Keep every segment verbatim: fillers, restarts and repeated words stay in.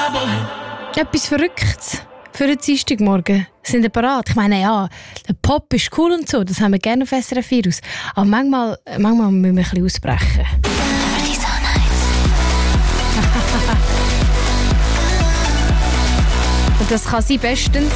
Etwas Verrücktes für einen Dienstagmorgen. Sind ihr bereit? Ich meine, ja, der Pop ist cool und so, das haben wir gerne auf S R F vier aus. Aber manchmal, manchmal müssen wir ein bisschen ausbrechen. Und das kann sie bestens.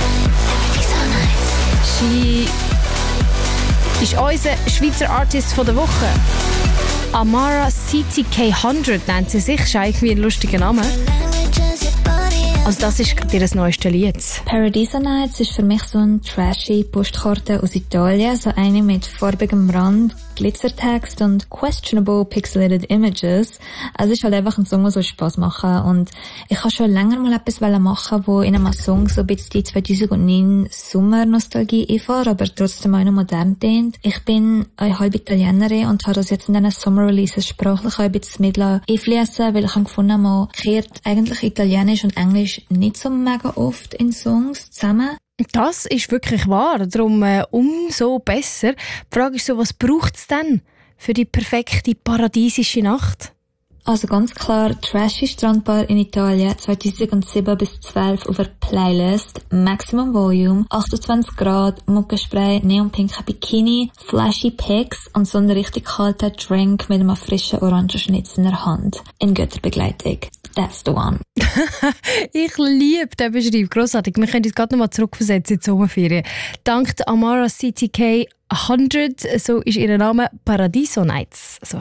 Sie ist unser Schweizer Artist von der Woche. Amara C T K hundert nennt sie sich. Das ist irgendwie ein lustiger Name. Also das ist ihr neuestes Lied. Paradiso Nights ist für mich so eine trashy Postkarte aus Italien. So eine mit farbigem Rand, Glitzertext und questionable pixelated images. Also es ist halt einfach ein Song, der so Spass machen. Und ich habe schon länger mal etwas machen, wo in einem Song so ein bisschen die zweitausendneun Sommer-Nostalgie einfährt, aber trotzdem auch noch modern klingt. Ich bin eine halbe Italienerin und habe das jetzt in diesen Summer-Releases sprachlich auch ein bisschen mit einfliessen, weil ich habe gefunden, man kehrt eigentlich Italienisch und Englisch nicht so mega oft in Songs zusammen. Das ist wirklich wahr, darum äh, umso besser. Die Frage ist so, was braucht es denn für die perfekte paradiesische Nacht? Also ganz klar, Trashy Strandbar in Italien, zweitausendsieben bis zwölf auf der Playlist, Maximum Volume, achtundzwanzig Grad, Muckenspray, neonpinker Bikini, flashy Pics und so ein richtig kalter Drink mit einem frischen Orangenschnitz in der Hand. In Götterbegleitung. That's the one. Ich liebe den Beschreib. Grossartig. Wir können uns gerade noch mal zurückversetzen in die Sommerferien. Dank Amara C T K hundert, so ist ihr Name, Paradiso Nights. So